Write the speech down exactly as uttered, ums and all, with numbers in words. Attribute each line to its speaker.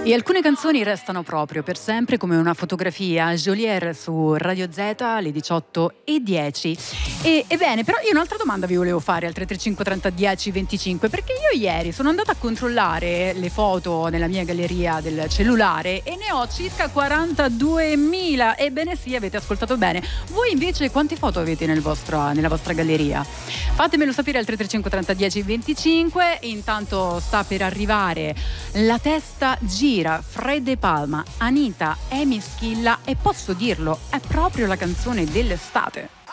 Speaker 1: E alcune canzoni restano proprio per sempre come una fotografia. Geolier su Radio Z alle diciotto e dieci. E, ebbene, però io un'altra domanda vi volevo fare al tre tre cinque trenta dieci venticinque, perché io ieri sono andata a controllare le foto nella mia galleria del cellulare e ne ho circa quarantaduemila. Ebbene sì, avete ascoltato bene. Voi invece quante foto avete nel vostro, nella vostra galleria? Fatemelo sapere al tre tre cinque trenta dieci venticinque. Intanto sta per arrivare La testa gira, Fred De Palma, Anita, Amy Schilla, e posso dirlo, è proprio la canzone dell'estate.